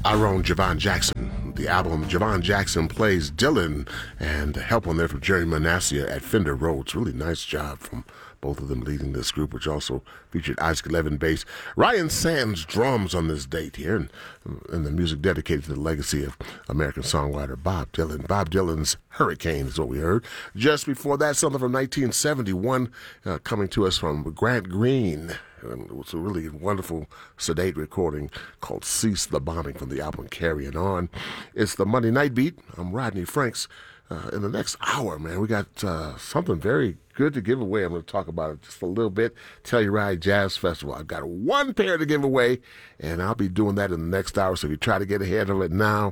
Our own Javon Jackson. The album Javon Jackson Plays Dylan, and help on there from Jerry Manasseh at Fender Rhodes. Really nice job from both of them leading this group, which also featured Isaac Levin bass. Ryan Sands drums on this date here, and the music dedicated to the legacy of American songwriter Bob Dylan. Bob Dylan's Hurricane is what we heard. Just before that, something from 1971 coming to us from Grant Green. It was a really wonderful, sedate recording called Cease the Bombing from the album Carrying On. It's the Monday Night Beat. I'm Rodney Franks. In the next hour, man, we got something very good to give away. I'm going to talk about it just a little bit. Telluride Jazz Festival. I've got one pair to give away, and I'll be doing that in the next hour. So if you try to get ahead of it now,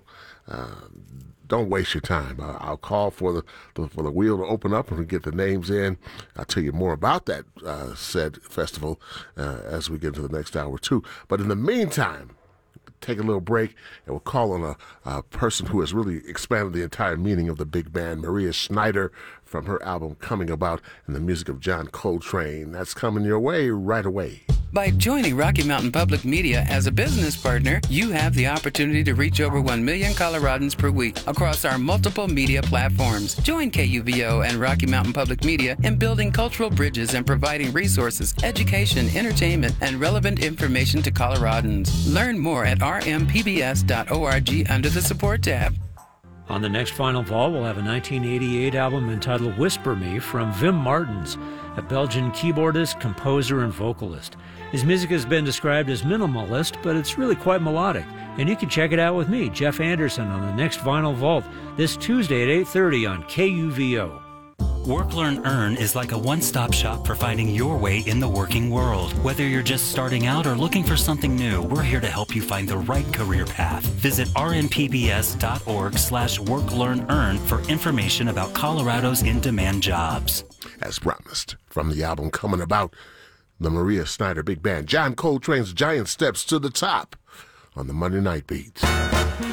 don't waste your time. I'll call for the wheel to open up and we get the names in. I'll tell you more about that said festival as we get into the next hour too. But in the meantime, take a little break, and we'll call on a person who has really expanded the entire meaning of the big band, Maria Schneider, from her album Coming About, and the music of John Coltrane. That's coming your way right away. By joining Rocky Mountain Public Media as a business partner, you have the opportunity to reach over 1 million Coloradans per week across our multiple media platforms. Join KUVO and Rocky Mountain Public Media in building cultural bridges and providing resources, education, entertainment, and relevant information to Coloradans. Learn more at rmpbs.org under the Support tab. On the next Final Vault, we'll have a 1988 album entitled Whisper Me from Wim Martens, a Belgian keyboardist, composer, and vocalist. His music has been described as minimalist, but it's really quite melodic. And you can check it out with me, Jeff Anderson, on the next Vinyl Vault this Tuesday at 8:30 on KUVO. Work, Learn, Earn is like a one-stop shop for finding your way in the working world. Whether you're just starting out or looking for something new, we're here to help you find the right career path. Visit rnpbs.org/Work, Learn, Earn for information about Colorado's in-demand jobs. As promised, from the album Coming About, the Maria Schneider Big Band, John Coltrane's Giant Steps to the Top on the Monday Night Beat.